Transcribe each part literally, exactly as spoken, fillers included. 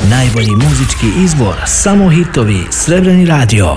Najbolji muzički izbor, samo hitovi, Srebrni radio.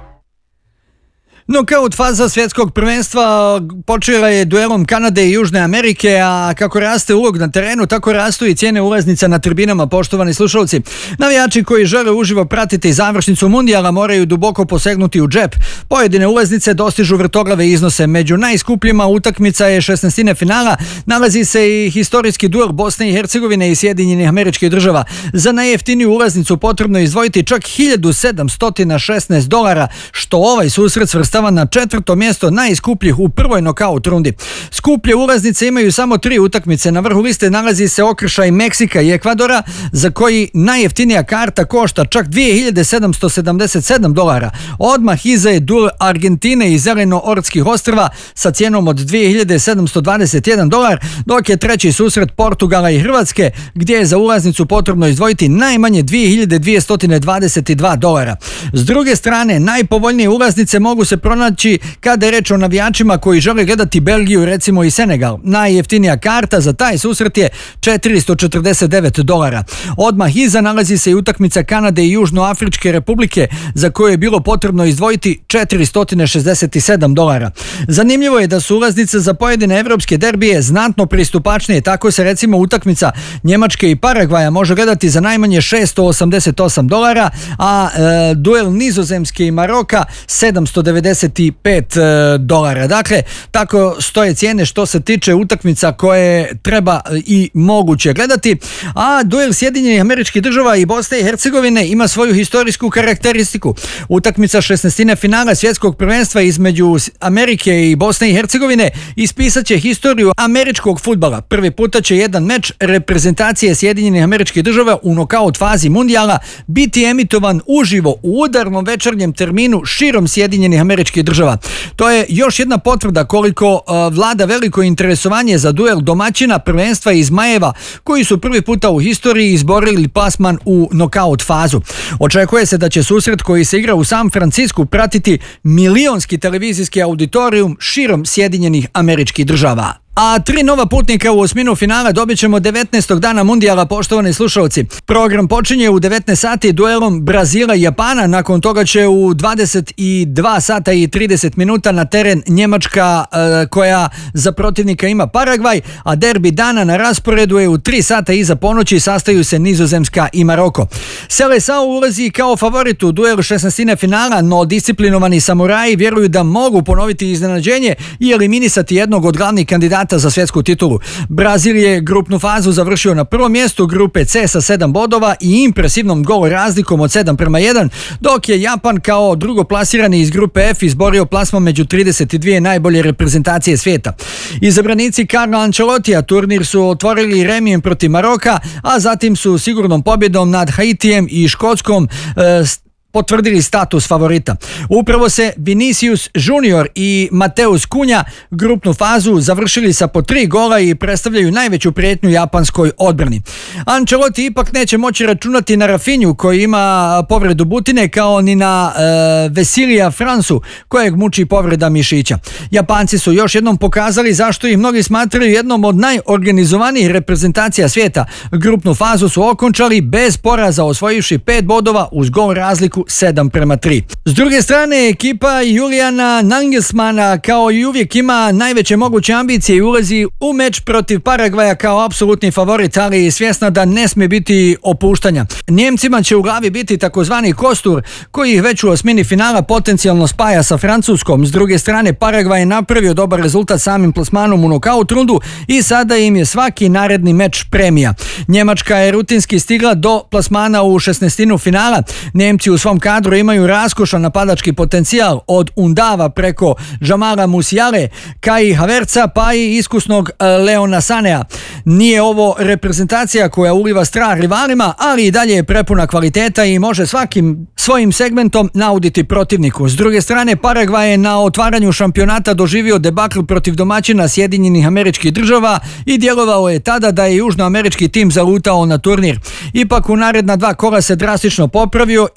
Nokaut faza svjetskog prvenstva počela je duelom Kanade i Južne Amerike, a kako raste ulog na terenu, tako rastu i cijene ulaznica na tribinama, poštovani slušalci. Navijači koji žele uživo pratiti završnicu mundijala moraju duboko posegnuti u džep. Pojedine ulaznice dostižu vrtoglave iznose. Među najskupljima utakmica je šesnaestine finala, nalazi se i historijski duel Bosne i Hercegovine i Sjedinjenih Američkih Država. Za najjeftiniju ulaznicu potrebno je izdvojiti čak hiljadu sedamsto šesnaest dolara, što ovaj susret svrstava na četvrto mjesto najskupljih u prvoj nokaut rundi. Skuplje ulaznice imaju samo tri utakmice. Na vrhu liste nalazi se okršaj Meksika i Ekvadora, za koji najjeftinija karta košta čak dvije hiljade sedamsto sedamdeset sedam dolara. Odmah iza je duel Argentine i Zeleno-Ortskih ostrva sa cijenom od dvije hiljade sedamsto dvadeset jedan dolar, dok je treći susret Portugala i Hrvatske, gdje je za ulaznicu potrebno izdvojiti najmanje dvije hiljade dvjesto dvadeset dva dolara. S druge strane, najpovoljnije ulaznice mogu se pronaći kada je reč o navijačima koji žele gledati Belgiju, recimo i Senegal. Najjeftinija karta za taj susret je četiristo četrdeset devet dolara. Odmah iza nalazi se i utakmica Kanade i Južnoafričke Republike, za koju je bilo potrebno izdvojiti četiristo šezdeset sedam dolara. Zanimljivo je da su ulaznice za pojedine evropske derbije znatno pristupačnije. Tako se recimo utakmica Njemačke i Paragvaja može gledati za najmanje šesto osamdeset osam dolara, a e, duel Nizozemske i Maroka sedamsto devedeset pet dolara. Dakle, tako stoje cijene što se tiče utakmica koje treba i moguće gledati. A duel Sjedinjenih Američkih Država i Bosne i Hercegovine ima svoju historijsku karakteristiku. Utakmica šesnaestine finala svjetskog prvenstva između Amerike i Bosne i Hercegovine ispisat će historiju američkog fudbala. Prvi puta će jedan meč reprezentacije Sjedinjenih Američkih Država u nokaut fazi mundijala biti emitovan uživo u udarnom večernjem terminu širom Sjedinjenih Američkih Država. To je još jedna potvrda koliko uh, vlada veliko interesovanje za duel domaćina prvenstva iz Majeva, koji su prvi puta u historiji izborili plasman u nokaut fazu. Očekuje se da će susret koji se igra u San Francisku pratiti milionski televizijski auditorijum širom Sjedinjenih Američkih Država. A tri nova putnika u osminu finala dobit ćemo devetnaestog dana mundijala, poštovani slušalci. Program počinje u devetnaest sati duelom Brazila i Japana, nakon toga će u dvadeset dva sata i trideset minuta na teren Njemačka, e, koja za protivnika ima Paragvaj, a derbi dana na rasporedu je u tri sata iza ponoći, sastaju se Nizozemska i Maroko. Seleção ulazi kao favorit u duel šesnaestine finala, no disciplinovani samuraji vjeruju da mogu ponoviti iznenađenje i eliminisati jednog od glavnih kandidata za svjetsku titulu. Brazil je grupnu fazu završio na prvom mjestu grupe C sa sedam bodova i impresivnom gol razlikom od sedam prema jedan, dok je Japan kao drugo plasirani iz grupe F izborio plasman među trideset dvije najbolje reprezentacije svijeta. Izabranici Carlo Ancelotija turnir su otvorili remijem protiv Maroka, a zatim su sigurnom pobjedom nad Haitijem i Škotskom e, potvrdili status favorita. Upravo se Vinicius Junior i Mateus Cunha grupnu fazu završili sa po tri gola i predstavljaju najveću prijetnju japanskoj odbrani. Ancelotti ipak neće moći računati na Rafinju, koji ima povredu butine, kao ni na e, Vesilija Fransu, kojeg muči povreda mišića. Japanci su još jednom pokazali zašto ih mnogi smatraju jednom od najorganizovanijih reprezentacija svijeta. Grupnu fazu su okončali bez poraza, osvojivši pet bodova uz gol razliku sedam prema tri. S druge strane, ekipa Julijana Nagelsmana kao i uvijek ima najveće moguće ambicije i ulazi u meč protiv Paragvaja kao apsolutni favorit, ali svjesna da ne smije biti opuštanja. Njemcima će u glavi biti takozvani kostur, koji ih već u osmini finala potencijalno spaja sa Francuskom. S druge strane, Paragvaj je napravio dobar rezultat samim plasmanom u nokaut rundu i sada im je svaki naredni meč premija. Njemačka je rutinski stigla do plasmana u šesnaestinu finala. Njemci u svom kadru imaju raskošan napadački potencijal, od Undava preko Jamala Musiale, Kai Havertza pa i iskusnog Leona Sanea. Nije ovo reprezentacija koja uliva strah rivalima, ali i dalje je prepuna kvaliteta i može svakim svojim segmentom nauditi protivniku. S druge strane, Paragvaj je na otvaranju šampionata doživio debakl protiv domaćina Sjedinjenih Američkih Država i djelovao je tada da je južnoamerički tim zalutao na turnir. Ipak u naredna dva kola se drastično popravio i prošao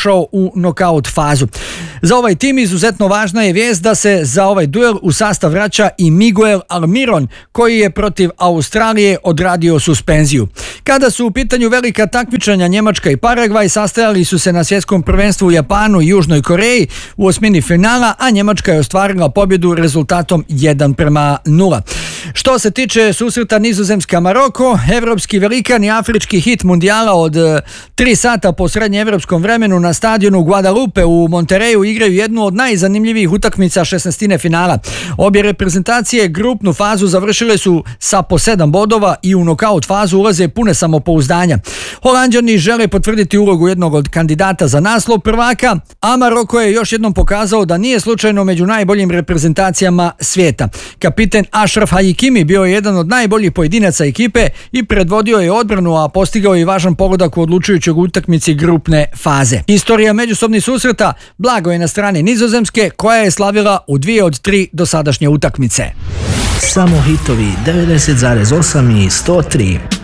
prošao u nokaut fazu. Za ovaj tim izuzetno važna je vijest da se za ovaj duel u sastav vraća i Miguel Almiron, koji je protiv Australije odradio suspenziju. Kada su u pitanju velika takmičenja, Njemačka i Paragvaj sastajali su se na svjetskom prvenstvu u Japanu i Južnoj Koreji u osmini finala, a Njemačka je ostvarila pobjedu rezultatom jedan prema nula. Što se tiče susreta Nizozemska-Maroko, evropski velikan i afrički hit mundijala od tri sata po srednjeevropskom vremenu na stadionu Guadalupe u Monterreju igraju jednu od najzanimljivijih utakmica šesnaestine finala. Obje reprezentacije grupnu fazu završile su sa po sedam bodova i u nokaut fazu ulaze pune samopouzdanja. Holanđani žele potvrditi ulogu jednog od kandidata za naslov prvaka, a Maroko je još jednom pokazao da nije slučajno među najboljim reprezentacijama svijeta. Kapiten Ashraf Hakimi bio je jedan od najboljih pojedinaca ekipe i predvodio je odbranu, a postigao je važan pogodak u odlučujućoj utakmici grupne faze. Istorija međusobnih susreta blago je na strani Nizozemske, koja je slavila u dvije od tri dosadašnje utakmice. Samo hitovi devedeset zarez osam i sto tri.